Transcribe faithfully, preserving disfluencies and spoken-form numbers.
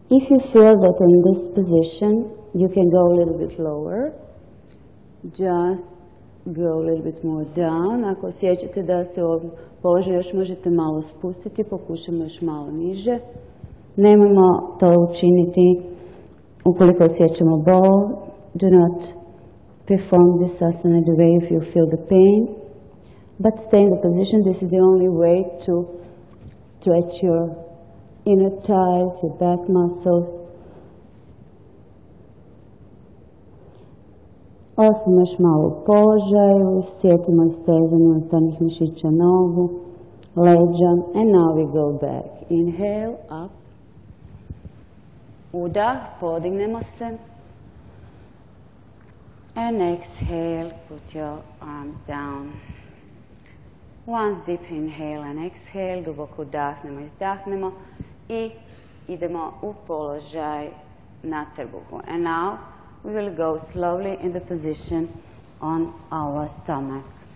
If you feel that in this position you can go a little bit lower, just go a little bit more down. Ako osjećate da se u ovom položaju još možete malo spustiti, pokušamo još malo niže. Nemojmo to učiniti ukoliko osjećamo bol. Do not perform this asana the way if you feel the pain, but stay in the position. This is the only way to stretch your inner thighs, your back muscles. Ostanemo još malo u položaju, sjetimo stezanje unutarnjih mišića nogu, leđa, and now we go back. Inhale, up. Udah, podignemo se. And exhale, put your arms down. Once deep inhale and exhale, duboko udahnemo, izdahnemo i idemo u položaj na trbuhu. And now we will go slowly in the position on our stomach.